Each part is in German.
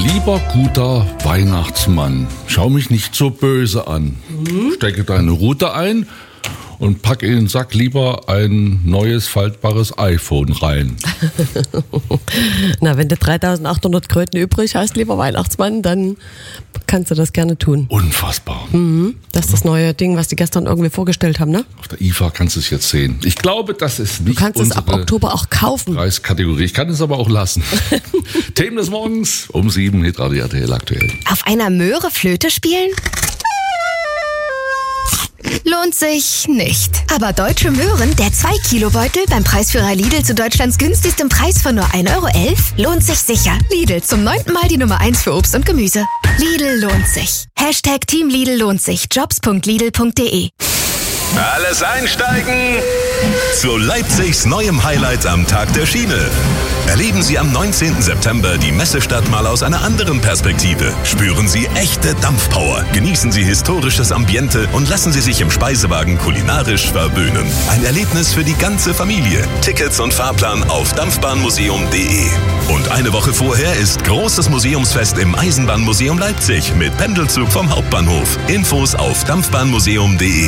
Lieber guter Weihnachtsmann, schau mich nicht so böse an. Stecke deine Route ein und pack in den Sack lieber ein neues faltbares iPhone rein. Na, wenn du 3.800 Kröten übrig hast, lieber Weihnachtsmann, dann kannst du das gerne tun. Unfassbar. Das ist das neue Ding, was die gestern irgendwie vorgestellt haben, ne? Auf der IFA kannst du es jetzt sehen. Ich glaube, das ist nicht Du kannst es ab Oktober auch kaufen. Preiskategorie. Ich kann es aber auch lassen. Themen des Morgens um 7, Hitradio RTL aktuell. Auf einer Möhre Flöte spielen? Lohnt sich nicht. Aber Deutsche Möhren, der 2-Kilo-Beutel beim Preisführer Lidl zu Deutschlands günstigstem Preis von nur 1,11 € lohnt sich sicher. Lidl, zum 9. Mal die Nummer 1 für Obst und Gemüse. Lidl lohnt sich. Hashtag Team Lidl lohnt sich. Jobs.lidl.de. Alles einsteigen zu Leipzigs neuem Highlight am Tag der Schiene. Erleben Sie am 19. September die Messestadt mal aus einer anderen Perspektive. Spüren Sie echte Dampfpower, genießen Sie historisches Ambiente und lassen Sie sich im Speisewagen kulinarisch verwöhnen. Ein Erlebnis für die ganze Familie. Tickets und Fahrplan auf dampfbahnmuseum.de. Und eine Woche vorher ist großes Museumsfest im Eisenbahnmuseum Leipzig mit Pendelzug vom Hauptbahnhof. Infos auf dampfbahnmuseum.de.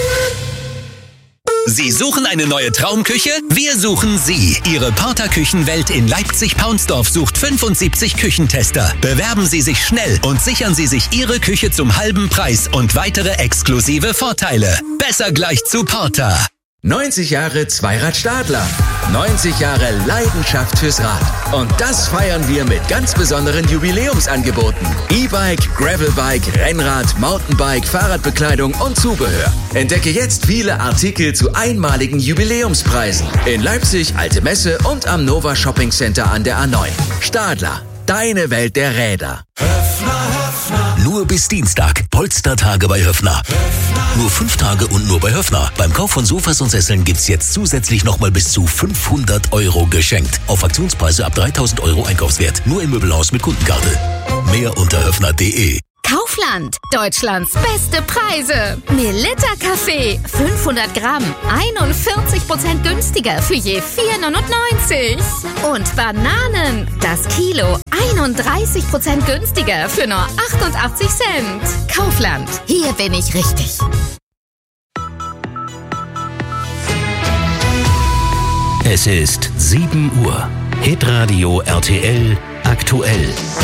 Sie suchen eine neue Traumküche? Wir suchen Sie. Ihre Porter Küchenwelt in Leipzig-Paunsdorf sucht 75 Küchentester. Bewerben Sie sich schnell und sichern Sie sich Ihre Küche zum halben Preis und weitere exklusive Vorteile. Besser gleich zu Porter. 90 Jahre Zweirad-Stadler. 90 Jahre Leidenschaft fürs Rad. Und das feiern wir mit ganz besonderen Jubiläumsangeboten. E-Bike, Gravelbike, Rennrad, Mountainbike, Fahrradbekleidung und Zubehör. Entdecke jetzt viele Artikel zu einmaligen Jubiläumspreisen. In Leipzig, Alte Messe und am Nova Shopping Center an der A9. Stadler, deine Welt der Räder. Nur bis Dienstag. Polstertage bei Höffner. Nur 5 Tage und nur bei Höffner. Beim Kauf von Sofas und Sesseln gibt's jetzt zusätzlich nochmal bis zu 500 € geschenkt. Auf Aktionspreise ab 3.000 € Einkaufswert. Nur im Möbelhaus mit Kundenkarte. Mehr unter höffner.de. Kaufland, Deutschlands beste Preise. Melitta Kaffee, 500 Gramm, 41% günstiger für je 4,99. Und Bananen, das Kilo, 31% günstiger für nur 88 Cent. Kaufland, hier bin ich richtig. Es ist 7 Uhr. Hitradio RTL aktuell.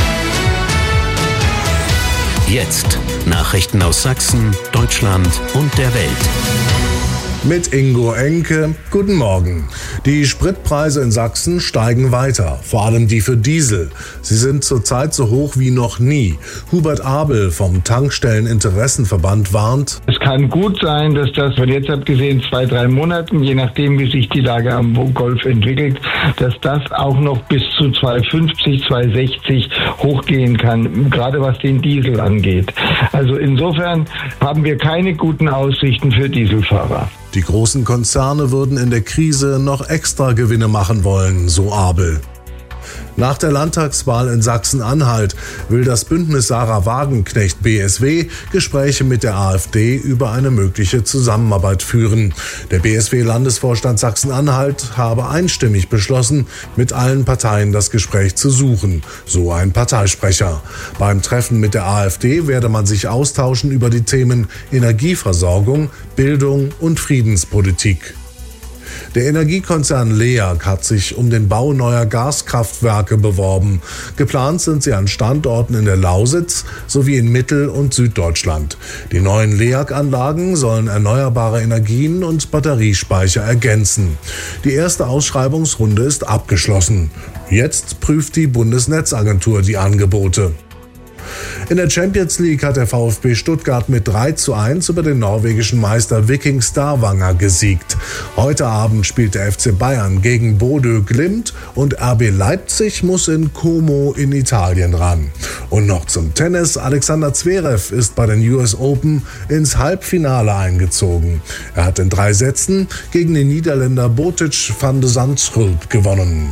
Jetzt Nachrichten aus Sachsen, Deutschland und der Welt. Mit Ingo Enke, guten Morgen. Die Spritpreise in Sachsen steigen weiter, vor allem die für Diesel. Sie sind zurzeit so hoch wie noch nie. Hubert Abel vom Tankstelleninteressenverband warnt: Es kann gut sein, dass das von jetzt abgesehen 2-3 Monaten, je nachdem wie sich die Lage am Golf entwickelt, dass das auch noch bis zu 2,50, 2,60 hochgehen kann, gerade was den Diesel angeht. Also insofern haben wir keine guten Aussichten für Dieselfahrer. Die großen Konzerne würden in der Krise noch extra Gewinne machen wollen, so Abel. Nach der Landtagswahl in Sachsen-Anhalt will das Bündnis Sarah Wagenknecht BSW Gespräche mit der AfD über eine mögliche Zusammenarbeit führen. Der BSW-Landesvorstand Sachsen-Anhalt habe einstimmig beschlossen, mit allen Parteien das Gespräch zu suchen, so ein Parteisprecher. Beim Treffen mit der AfD werde man sich austauschen über die Themen Energieversorgung, Bildung und Friedenspolitik. Der Energiekonzern LEAG hat sich um den Bau neuer Gaskraftwerke beworben. Geplant sind sie an Standorten in der Lausitz sowie in Mittel- und Süddeutschland. Die neuen LEAG-Anlagen sollen erneuerbare Energien und Batteriespeicher ergänzen. Die erste Ausschreibungsrunde ist abgeschlossen. Jetzt prüft die Bundesnetzagentur die Angebote. In der Champions League hat der VfB Stuttgart mit 3:1 über den norwegischen Meister Viking Stavanger gesiegt. Heute Abend spielt der FC Bayern gegen Bodø Glimt und RB Leipzig muss in Como in Italien ran. Und noch zum Tennis. Alexander Zverev ist bei den US Open ins Halbfinale eingezogen. Er hat in 3 Sätzen gegen den Niederländer Botic van de Zandschulp gewonnen.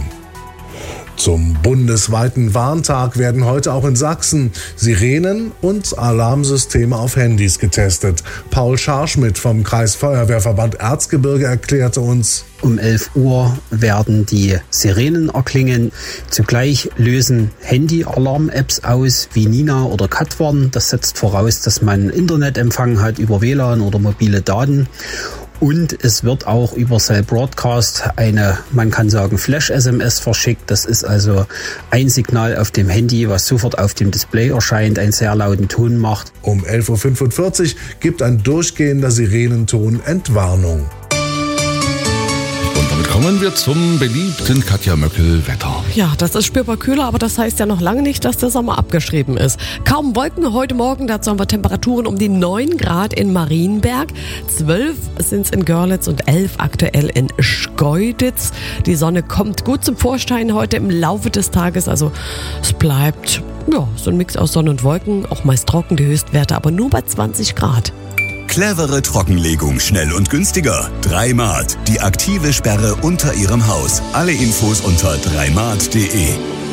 Zum bundesweiten Warntag werden heute auch in Sachsen Sirenen und Alarmsysteme auf Handys getestet. Paul Scharschmidt vom Kreisfeuerwehrverband Erzgebirge erklärte uns: Um 11 Uhr werden die Sirenen erklingen. Zugleich lösen Handy-Alarm-Apps aus wie Nina oder Katwarn. Das setzt voraus, dass man Internetempfang hat über WLAN oder mobile Daten. Und es wird auch über Cell Broadcast eine, man kann sagen, Flash-SMS verschickt. Das ist also ein Signal auf dem Handy, was sofort auf dem Display erscheint, einen sehr lauten Ton macht. Um 11.45 Uhr gibt ein durchgehender Sirenenton Entwarnung. Und damit kommen wir zum beliebten Katja Möckel-Wetter. Ja, das ist spürbar kühler, aber das heißt ja noch lange nicht, dass der Sommer abgeschrieben ist. Kaum Wolken heute Morgen, dazu haben wir Temperaturen um die 9 Grad in Marienberg, 12 sind es in Görlitz und 11 aktuell in Schkeuditz. Die Sonne kommt gut zum Vorschein heute im Laufe des Tages, also es bleibt so ein Mix aus Sonne und Wolken, auch meist trocken, die Höchstwerte aber nur bei 20 Grad. Clevere Trockenlegung, schnell und günstiger. 3Mart, die aktive Sperre unter Ihrem Haus. Alle Infos unter 3mart.de.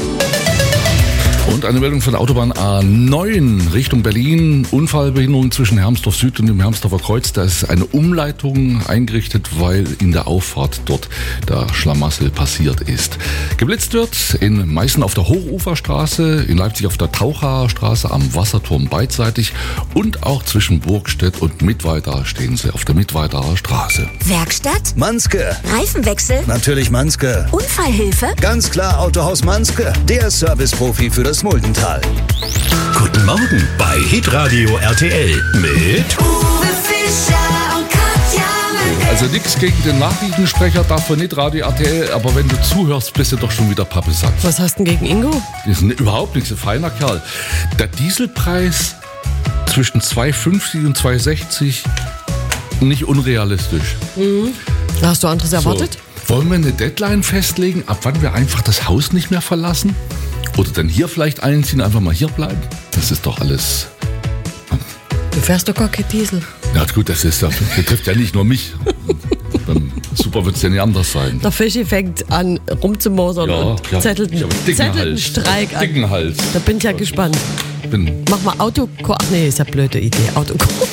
Und eine Meldung von der Autobahn A9 Richtung Berlin. Unfallbehinderung zwischen Hermsdorf Süd und dem Hermsdorfer Kreuz. Da ist eine Umleitung eingerichtet, weil in der Auffahrt dort der Schlamassel passiert ist. Geblitzt wird in Meißen auf der Hochuferstraße, in Leipzig auf der Tauchaer Straße am Wasserturm beidseitig und auch zwischen Burgstedt und Mittweida stehen sie auf der Mittweidaer Straße. Werkstatt? Manske. Reifenwechsel? Natürlich Manske. Unfallhilfe? Ganz klar Autohaus Manske. Der Serviceprofi für das Muldental. Guten Morgen bei Hitradio RTL mit Uwe Fischer und Katja Möckel. Also nichts gegen den Nachrichtensprecher, dafür nicht Radio RTL, aber wenn du zuhörst, bist du doch schon wieder Pappesack. Was hast du denn gegen Ingo? Das ist überhaupt nichts, ein feiner Kerl. Der Dieselpreis zwischen 2,50 und 2,60 nicht unrealistisch. Hast du anderes erwartet? So, wollen wir eine Deadline festlegen, ab wann wir einfach das Haus nicht mehr verlassen? Oder dann hier vielleicht einziehen, einfach mal hier bleiben? Das ist doch alles... Du fährst doch gar kein Diesel. Ja gut, das betrifft ja nicht nur mich. Dann super wird es ja nicht anders sein. Der Fischi fängt an rumzumosern und zettelt einen Streik an. Dicken Hals. Da bin ich ja gespannt. Mach mal Autokurs. Ach nee, ist ja eine blöde Idee. Autokurs.